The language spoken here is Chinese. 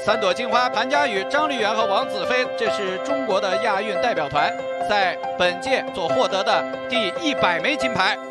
3朵金花，谭佳宇、张丽媛和王子飞，这是中国的亚运代表团，在本届所获得的第100枚金牌。